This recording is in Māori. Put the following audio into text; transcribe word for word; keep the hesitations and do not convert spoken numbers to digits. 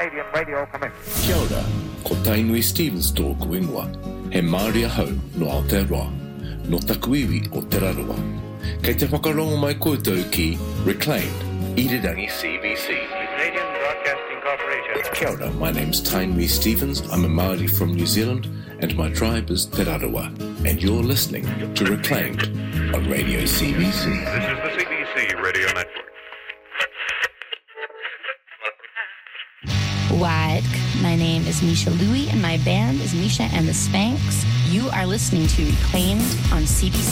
Canadian Radio Commission. Kia ora, ko Tainui Stevens tōku ingoa. He Māori ahau no Aotearoa, no Takuiwi o Te Raroa. Kei te whakarongo mai koutou ki Reclaimed, Irirangi C B C. Canadian Broadcasting Corporation. Kia ora, my name's Tainui Stevens. I'm a Māori from New Zealand, and my tribe is Te Raroa. And you're listening to Reclaimed on Radio C B C. This is the C B C Radio Network. Wide. My name is Misha Louie, and my band is Misha and the Spanks. You are listening to Reclaimed on C B C.